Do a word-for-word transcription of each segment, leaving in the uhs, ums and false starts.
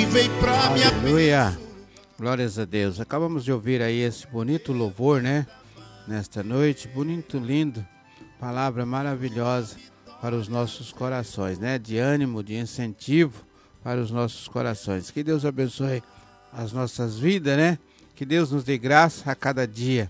que veio pra me abençoar. Aleluia. Glórias a Deus. Acabamos de ouvir aí esse bonito louvor, né? Nesta noite, bonito, lindo. Palavra maravilhosa para os nossos corações, né? De ânimo, de incentivo para os nossos corações. Que Deus abençoe as nossas vidas, né? Que Deus nos dê graça a cada dia.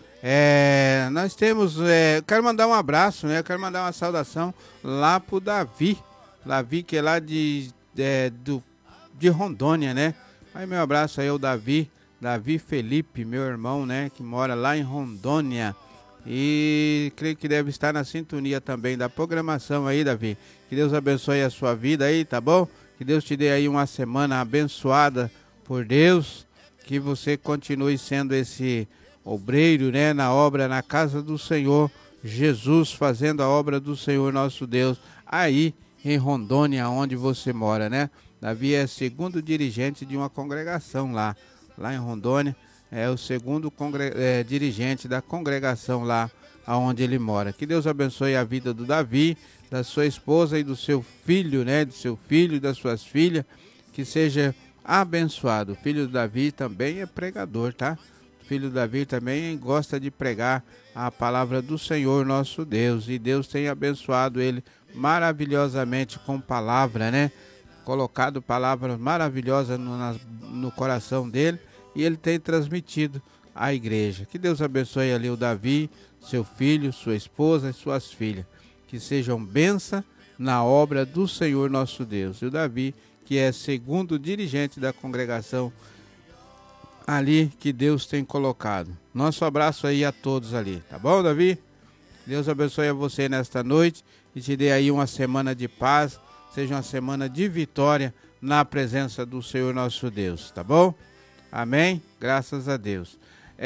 É, nós temos, é, eu quero mandar um abraço, né? Eu quero mandar uma saudação lá pro Davi. Davi, que é lá de, é, do, de Rondônia, né? Aí meu abraço aí ao Davi, Davi Felipe, meu irmão, né? Que mora lá em Rondônia. E creio que deve estar na sintonia também da programação aí, Davi. Que Deus abençoe a sua vida aí, tá bom? Que Deus te dê aí uma semana abençoada por Deus. Que você continue sendo esse obreiro, né? Na obra, na casa do Senhor Jesus, fazendo a obra do Senhor nosso Deus aí em Rondônia, onde você mora, né? Davi é segundo dirigente de uma congregação lá, lá em Rondônia. É o segundo congre- é, dirigente da congregação lá onde ele mora. Que Deus abençoe a vida do Davi, da sua esposa e do seu filho, né? Do seu filho e das suas filhas. Que seja abençoado. O filho do Davi também é pregador, tá? O filho do Davi também gosta de pregar a palavra do Senhor nosso Deus. E Deus tem abençoado ele maravilhosamente com palavra, né? Colocado palavras maravilhosas no, na, no coração dele. E ele tem transmitido à igreja. Que Deus abençoe ali o Davi, seu filho, sua esposa e suas filhas. Que sejam bênção na obra do Senhor nosso Deus. E o Davi, que é segundo dirigente da congregação ali que Deus tem colocado. Nosso abraço aí a todos ali. Tá bom, Davi? Deus abençoe a você nesta noite e te dê aí uma semana de paz. Seja uma semana de vitória na presença do Senhor nosso Deus. Tá bom? Amém? Graças a Deus.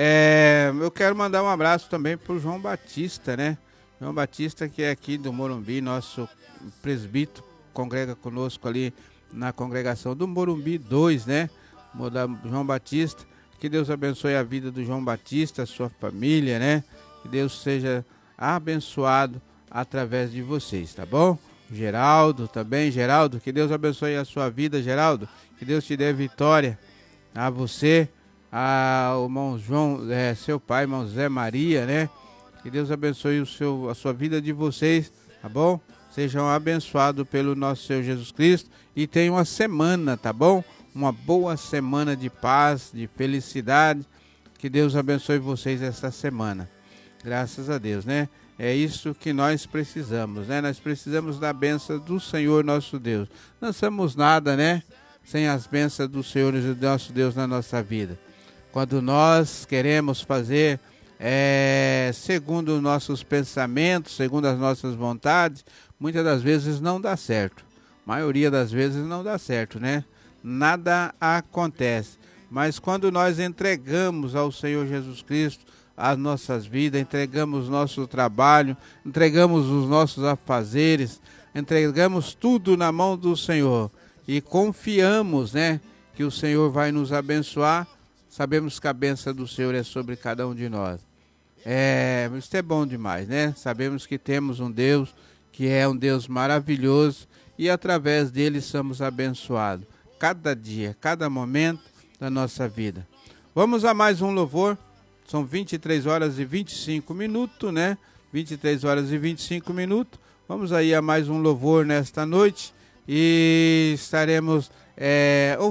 É, eu quero mandar um abraço também para o João Batista, né? João Batista, que é aqui do Morumbi, nosso presbítero, congrega conosco ali na congregação do Morumbi dois, né? João Batista, que Deus abençoe a vida do João Batista, a sua família, né? Que Deus seja abençoado através de vocês, tá bom? Geraldo também, Geraldo, que Deus abençoe a sua vida, Geraldo. Que Deus te dê vitória. A você, ao irmão João, é, seu pai, irmão Zé Maria, né? Que Deus abençoe o seu, a sua vida de vocês, tá bom? Sejam abençoados pelo nosso Senhor Jesus Cristo e tenham uma semana, tá bom? Uma boa semana de paz, de felicidade. Que Deus abençoe vocês esta semana. Graças a Deus, né? É isso que nós precisamos, né? Nós precisamos da bênção do Senhor nosso Deus. Não somos nada, né? Sem as bênçãos do Senhor e do nosso Deus na nossa vida. Quando nós queremos fazer é, segundo os nossos pensamentos, segundo as nossas vontades, muitas das vezes não dá certo. A maioria das vezes não dá certo, né? Nada acontece. Mas quando nós entregamos ao Senhor Jesus Cristo as nossas vidas, entregamos o nosso trabalho, entregamos os nossos afazeres, entregamos tudo na mão do Senhor, e confiamos, né, que o Senhor vai nos abençoar. Sabemos que a bênção do Senhor é sobre cada um de nós. É, isso é bom demais, né? Sabemos que temos um Deus que é um Deus maravilhoso e através dele somos abençoados. Cada dia, cada momento da nossa vida. Vamos a mais um louvor. São vinte e três horas e vinte e cinco minutos, né? vinte e três horas e vinte e cinco minutos. Vamos aí a mais um louvor nesta noite. E estaremos é,